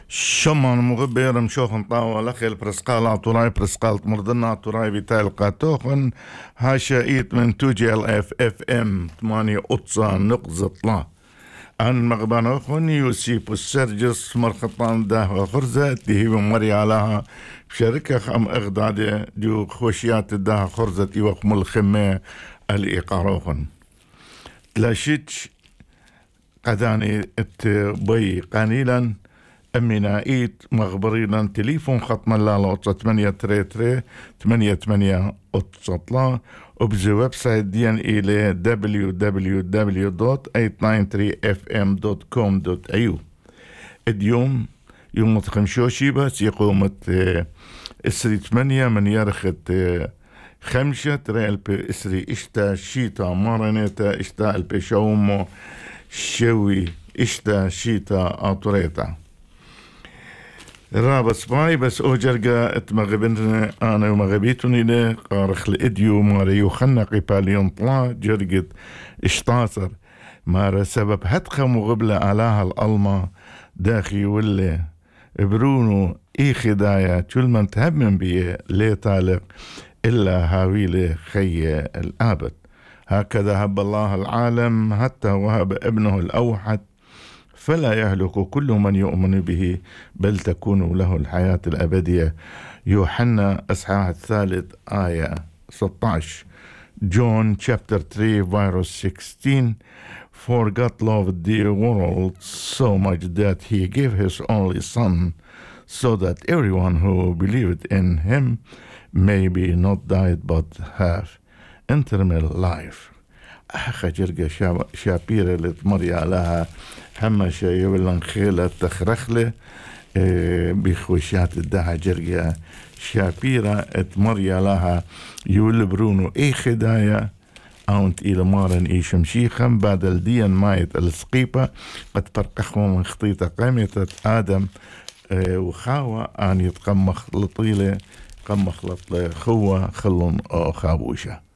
شمان مغبر مشوخن طاوة لخيل برسقال عطوراي برسقال مردنا عطوراي بتايل قاتوخن هاشايت من توجي اف اف ام 8 قطصة نقزة طلا عن مغبانوخن يوسيب السرجس مرخطان ده خرزة تهي بمري علىها بشركة خم اغدادة ديو خوشيات ده خرزة يوخم الخمة الإقاروخن تلاشيتش قداني بي قانيلا أمينا إيت مغبرينا تليفون خط ملالة 833 88 أطلع وبزي ويب سايت ديان إلى www.893fm.com.au اليوم يوم متخمشوشي بس يقوم إسري 8 من يرخت خمسة ترى البي إسري إشتا شيتا مارنيتا إشتا البي شومو شوي إشتا شيتا أطريتا رابس باي بس أوجرقا اتمغبننا أنا ومغبيتني له قارخ الإديو ماريو خنقي باليون طلا جرقت اشتاصر مارا سبب هتخا مغبلة علاها الألما داخي ولا برونو إي خدايا كل من تهمم بيه ليه طالق إلا هاويله خي الآبد هكذا هب الله العالم حتى وهب ابنه الأوحد فلا يهلك كل من يؤمن به بل تكون له الحياة الأبدية. يوحنا أصحاح الثالث آية 16. John chapter 3 verse 16. For God loved the world so much that he gave his only son, so that everyone who believed in him may be not died but have eternal life. خجرقة شابيرة لتمريا لها هما شاي ولن خيلة تخرخلة بخوشات الدها جرقة شابيرة اتمريا لها يول برونو اي خدايا أونت إلى مارن إي شمشيخم بعد الدين مايت السقيبة قد فرقخوا من خطيطة قامتة آدم وخاوة أن يتقمخ لطيلة قمخ لطلة خوة خلون أو خابوشة.